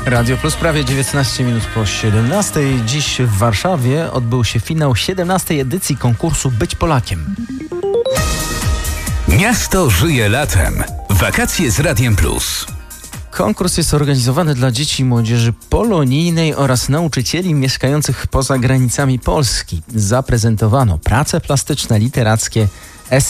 Radio Plus prawie 19 minut po 17. Dziś w Warszawie odbył się finał 17. edycji konkursu Być Polakiem. Miasto żyje latem. Wakacje z Radiem Plus. Konkurs jest organizowany dla dzieci i młodzieży polonijnej oraz nauczycieli mieszkających poza granicami Polski. Zaprezentowano prace plastyczne, literackie